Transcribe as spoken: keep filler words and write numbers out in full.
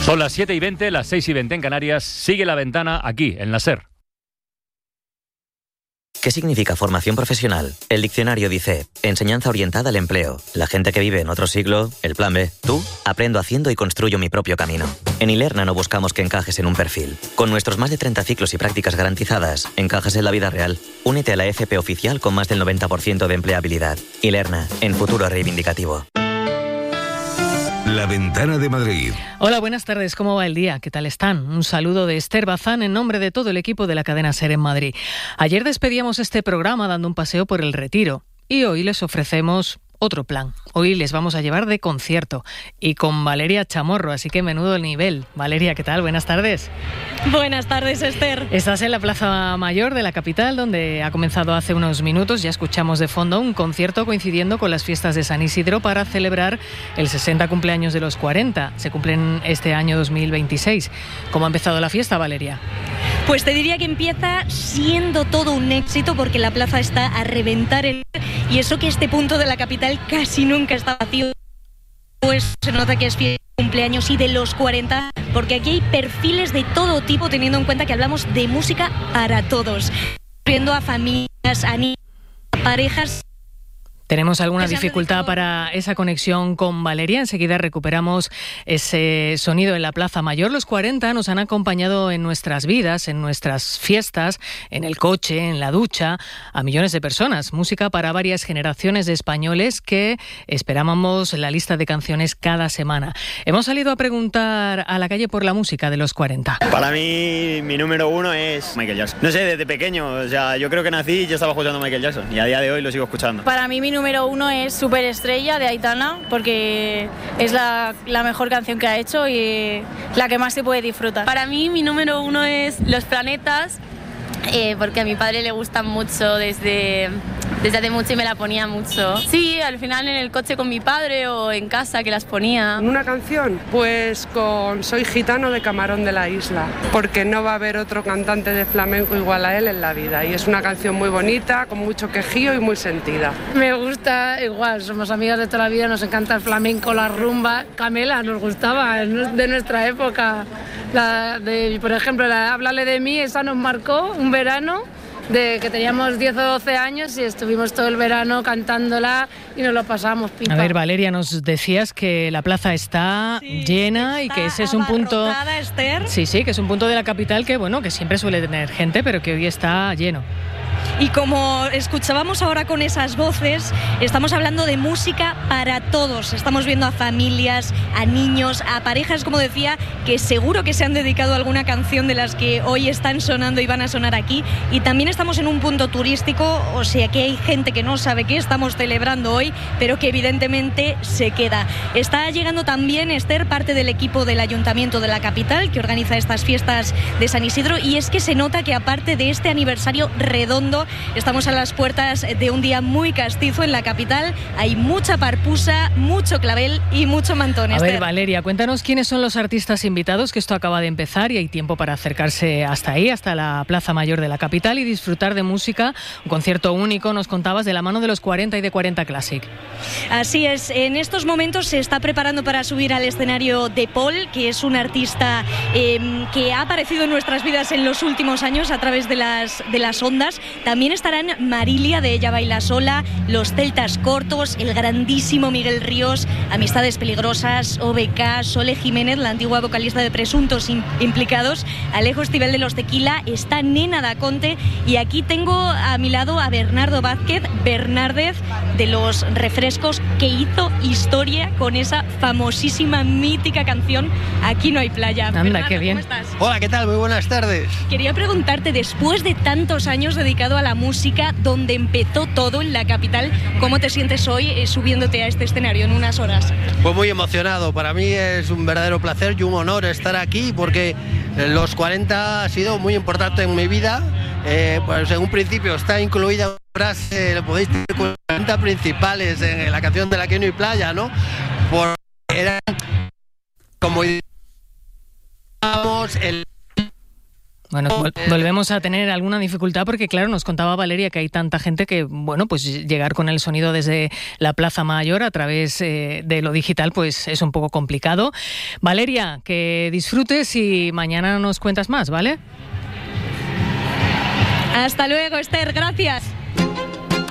Son las siete y veinte, las seis y veinte en Canarias. Sigue La Ventana aquí, en la SER. ¿Qué significa formación profesional? El diccionario dice: enseñanza orientada al empleo. La gente que vive en otro siglo, el plan B. Tú, aprendo haciendo y construyo mi propio camino. En Ilerna no buscamos que encajes en un perfil. Con nuestros más de treinta ciclos y prácticas garantizadas, encajas en la vida real. Únete a la F P oficial con más del noventa por ciento de empleabilidad. Ilerna, en futuro reivindicativo. La Ventana de Madrid. Hola, buenas tardes. ¿Cómo va el día? ¿Qué tal están? Un saludo de Esther Bazán en nombre de todo el equipo de la cadena SER en Madrid. Ayer despedíamos este programa dando un paseo por el Retiro y hoy les ofrecemos otro plan. Hoy les vamos a llevar de concierto y con Valeria Chamorro, así que menudo nivel. Valeria, ¿qué tal? Buenas tardes. Buenas tardes, Esther. Estás en la Plaza Mayor de la capital, donde ha comenzado hace unos minutos, ya escuchamos de fondo, un concierto coincidiendo con las fiestas de San Isidro para celebrar el sesenta cumpleaños de los cuarenta. Se cumplen este año dos mil veintiséis. ¿Cómo ha empezado la fiesta, Valeria? Pues te diría que empieza siendo todo un éxito porque la plaza está a reventar el... y eso que este punto de la capital casi nunca está vacío, pues se nota que es fiesta de cumpleaños y de los cuarenta, porque aquí hay perfiles de todo tipo, teniendo en cuenta que hablamos de música para todos, viendo a familias, a niños, a parejas. Tenemos alguna dificultad para esa conexión con Valeria. Enseguida recuperamos ese sonido en la Plaza Mayor. Los cuarenta nos han acompañado en nuestras vidas, en nuestras fiestas, en el coche, en la ducha, a millones de personas. Música para varias generaciones de españoles que esperábamos en la lista de canciones cada semana. Hemos salido a preguntar a la calle por la música de los cuarenta. Para mí, mi número uno es Michael Jackson. No sé, desde pequeño, o sea, yo creo que nací y yo estaba escuchando a Michael Jackson y a día de hoy lo sigo escuchando. Para mí, mi número uno es Superestrella de Aitana, porque es la, la mejor canción que ha hecho y la que más se puede disfrutar. Para mí mi número uno es Los Planetas, eh, porque a mi padre le gustan mucho desde, desde hace mucho y me la ponía mucho. Sí, al final en el coche con mi padre o en casa que las ponía. ¿Una canción? Pues con Soy Gitano de Camarón de la Isla, porque no va a haber otro cantante de flamenco igual a él en la vida y es una canción muy bonita, con mucho quejío y muy sentida. Me gusta igual, somos amigas de toda la vida, nos encanta el flamenco, la rumba. Camela nos gustaba, es de nuestra época. La de, por ejemplo, la Háblale de mí, esa nos marcó un verano de que teníamos diez o doce años y estuvimos todo el verano cantándola y nos lo pasamos pipa. A ver, Valeria, nos decías que la plaza está sí, llena y que ese es un punto... Esther. Sí, sí, que es un punto de la capital que, bueno, que siempre suele tener gente, pero que hoy está lleno. Y como escuchábamos ahora con esas voces, estamos hablando de música para todos. Estamos viendo a familias, a niños, a parejas, como decía, que seguro que se han dedicado a alguna canción de las que hoy están sonando y van a sonar aquí. Y también estamos en un punto turístico, o sea que hay gente que no sabe qué estamos celebrando hoy, pero que evidentemente se queda. Está llegando también, Esther, parte del equipo del Ayuntamiento de la capital, que organiza estas fiestas de San Isidro, y es que se nota que aparte de este aniversario redondo, estamos a las puertas de un día muy castizo en la capital. Hay mucha parpusa, mucho clavel y mucho mantón. A Esther. ver, Valeria, cuéntanos quiénes son los artistas invitados, que esto acaba de empezar y hay tiempo para acercarse hasta ahí, hasta la Plaza Mayor de la capital y disfrutar de música. Un concierto único, nos contabas, de la mano de los cuarenta y de cuarenta Classic. Así es, en estos momentos se está preparando para subir al escenario De Paul, que es un artista eh, que ha aparecido en nuestras vidas en los últimos años a través de las, de las ondas. También estarán Marilia, de Ella Baila Sola, Los Celtas Cortos, el grandísimo Miguel Ríos, Amistades Peligrosas, O B K, Sole Jiménez, la antigua vocalista de Presuntos Implicados, Alejo Stivel de Los Tequila, está Nena Da Conte y aquí tengo a mi lado a Bernardo Vázquez, Bernárdez, de Los Refrescos, que hizo historia con esa famosísima, mítica canción Aquí no hay playa. Anda, Bernardo, qué bien. ¿cómo estás? Hola, ¿qué tal? Muy buenas tardes. Quería preguntarte, después de tantos años dedicado a la música, donde empezó todo en la capital, ¿cómo te sientes hoy eh, subiéndote a este escenario en unas horas? Pues muy emocionado, para mí es un verdadero placer y un honor estar aquí porque los cuarenta ha sido muy importante en mi vida. Eh, pues en un principio está incluida una frase, lo podéis decir, cuarenta principales en la canción de La que no hay playa, ¿no? Por, eran como el Bueno, vol- volvemos a tener alguna dificultad porque, claro, nos contaba Valeria que hay tanta gente que, bueno, pues llegar con el sonido desde la Plaza Mayor a través eh, de lo digital, pues es un poco complicado. Valeria, que disfrutes y mañana nos cuentas más, ¿vale? Hasta luego, Esther, gracias.